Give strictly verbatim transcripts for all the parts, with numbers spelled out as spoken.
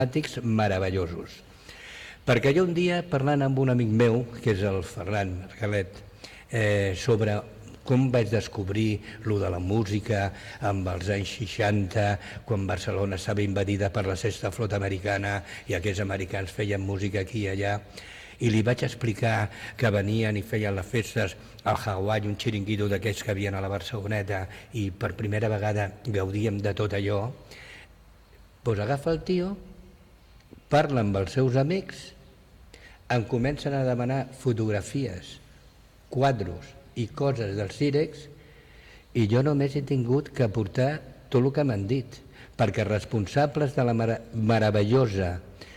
meravellosos. Perquè jo un dia, parlant amb un amic meu, que és el Ferran Argalet, eh, sobre com vaig descobrir lo de la música amb els anys seixanta, quan Barcelona estava invadida per la sexta flota americana i aquells americans feien música aquí i allà, i li vaig explicar que venien i feien les festes al Hawaii, un xiringuito d'aquells que havien a la Barceloneta, i per primera vegada gaudíem de tot allò. Doncs agafa el tio, parla amb els seus amics, em comencen a demanar fotografies, quadros i coses dels Cirex, i jo només he tingut que aportar tot el que m'han dit, perquè responsables de la meravellosa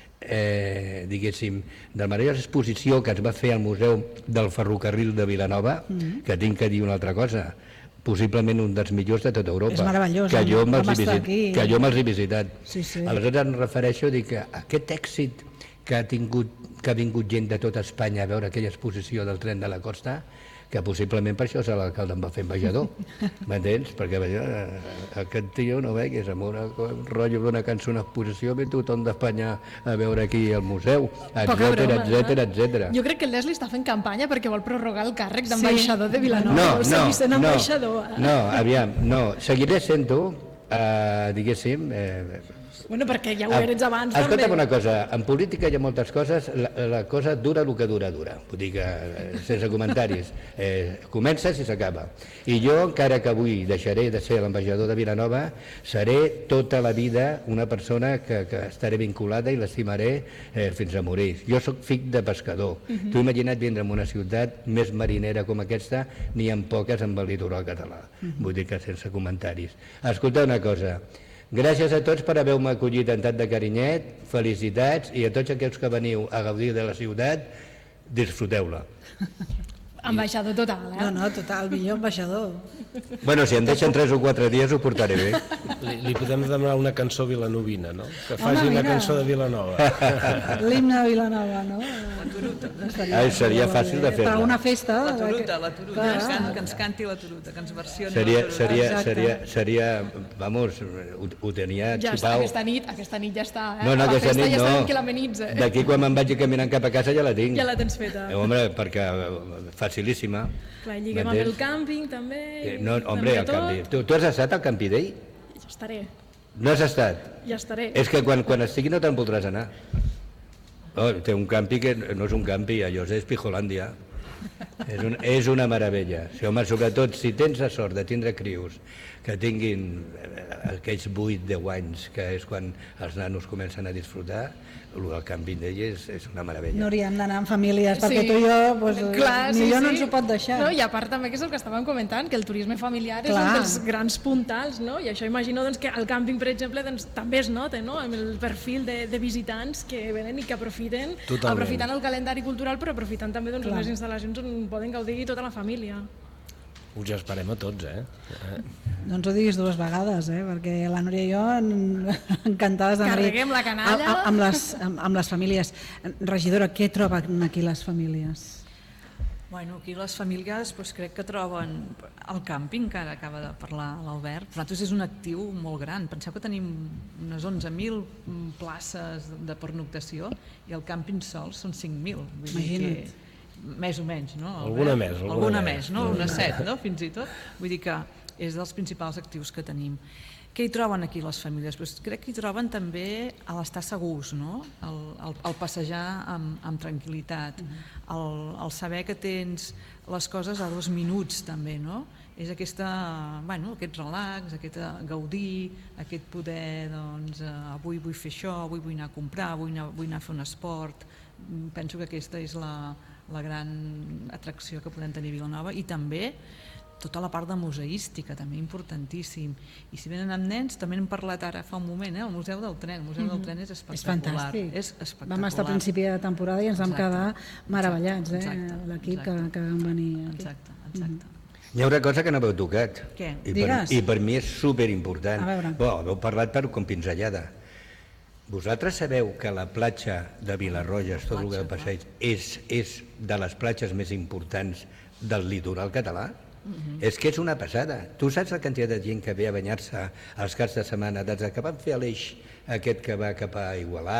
eh, diguéssim, de la meravellosa exposició que es va fer al Museu del Ferrocarril de Vilanova, mm-hmm. que tinc que dir una altra cosa, possiblement un dels millors de tota Europa. És meravellós, que jo vam me'ls he, estar visit, aquí. que jo me'ls he visitat. Sí, sí. Aleshores em refereixo a dir que aquest èxit que ha tingut, que ha vingut gent de tota Espanya a veure aquella exposició del tren de la costa, que possiblement per això l'alcalde em va fer ambaixador, m'entens? Perquè eh, aquest tio no veig, és amb un rotllo d'una cançó, una exposició, ve tothom d'Espanya a veure aquí al museu, etcètera, etcètera, etcètera. Jo crec que el Leslie està fent campanya perquè vol prorrogar el càrrec d'ambaixador de Vilanova. No, Vol seguir sent ambaixador. No, aviam, no, seguiré sent-ho, eh, diguéssim... Eh, Bueno, perquè ja ho eres abans, també. Escolta'm una cosa, en política hi ha moltes coses, la, la cosa dura el que dura, dura. Vull dir que, sense comentaris, eh, comences i s'acaba. I jo, encara que avui deixaré de ser l'ambaixador de Vilanova, seré tota la vida una persona que, que estaré vinculada i l'estimaré eh, fins a morir. Jo sóc fill de pescador. Uh-huh. Tu imagina't vindre en una ciutat més marinera com aquesta, n'hi ha poques amb el litoral català. Uh-huh. Vull dir que sense comentaris. Escolta una cosa, gràcies a tots per haver-me acollit en tant de carinyet, felicitats, i a tots aquells que veniu a gaudir de la ciutat, disfruteu-la. Ambaixador total, eh? No, no, total, millor ambaixador. Bueno, si em deixen tres o quatre dies ho portaré bé. Li, li podem demanar una cançó vilanovina, no? Que faci Home, una cançó de Vilanova. L'himne de Vilanova, no? La turuta. Ai, seria fàcil de fer-la. Per una festa... La turuta, la turuta, que, que ens canti la turuta, que ens versioni seria, la turuta. seria, seria, seria, vamos, ho, ho tenia ja xupau. Està, aquesta nit, aquesta nit ja està, eh? No, no, la aquesta festa nit ja no. sabem que l'amenitza. D'aquí quan me'n vagi caminant cap a casa ja la tinc. Ja la tens feta. Eh, home, perquè facilíssima. Clar, lliguem amb el càmping també. Eh, no, hombre, el càmping. Tu, tu has estat al Campi d'ell? Ja estaré. No has estat? Ja estaré. És que quan, quan estigui no te'n voldràs anar. Oh, té un campi que no és un campi, allò és Pijolàndia. És, un, és una meravella. Sí, home, sobretot si tens la sort de tindre crios que tinguin aquells vuit deu anys, que és quan els nanos comencen a disfrutar, el del camping d'ell és, és una meravella. No hauríem d'anar amb famílies, perquè Sí. tu i jo, pues, Clar, sí, millor sí. no ens ho pot deixar. No, I a part també que és el que estàvem comentant, que el turisme familiar és Clar. un dels grans puntals, no? I això imagino doncs, que al càmping, per exemple, doncs, també es nota, no? Amb el perfil de, de visitants que venen i que aprofiten, Totalment. aprofitant el calendari cultural, però aprofitant també doncs, Clar. unes instal·lacions on poden gaudir tota la família. Us esperem a tots, eh? No ens ho diguis dues vegades, eh? Perquè la Núria i jo en- encantades d'anar-hi Carreguem la canalla. a- a- amb, les, amb, amb les famílies. Regidora, què troben aquí les famílies? Bueno, aquí les famílies doncs, crec que troben el càmping, que ara acaba de parlar l'Albert. Per nosaltres és un actiu molt gran. Penseu que tenim unes onze mil places de pernoctació i el càmping sol són cinc mil. Vull dir que Imagina't. més o menys, no? Albert? Alguna més, alguna alguna més. més, no? Unes set, no? Fins i tot. Vull dir que és dels principals actius que tenim. Què hi troben aquí les famílies? Pues crec que hi troben també a l'estar segurs, no? el, el, el passejar amb, amb tranquil·litat, el, el saber que tens les coses a dos minuts també, no? És aquesta, bueno, aquest relax, aquest gaudir, aquest poder, doncs, eh, avui vull fer això, avui vull anar a comprar, vull anar, vull anar a fer un esport. Penso que aquesta és la, la gran atracció que podem tenir a Vilanova, i també tota la part de museística, també importantíssim. I si venen amb nens, també hem parlat ara fa un moment, eh? El Museu del Tren. El Museu del Tren és És espectacular. fantàstic. És espectacular. Vam estar a principi de temporada i ens vam Exacte. quedar meravellats, eh? Exacte. L'equip que, Exacte. que vam venir aquí. Exacte, exacte. Hi ha una cosa que no haveu tocat. Què? I per, Digues. I per mi és superimportant. A veure. Bo, haveu parlat per com pinzellada. Vosaltres sabeu que la platja de Vilarroges, tot el que passeig, és, és de les platges més importants del litoral català? Uh-huh. És que és una passada. Tu saps la quantitat de gent que ve a banyar-se als caps de setmana des que van fer l'eix aquest que va cap a Igualada,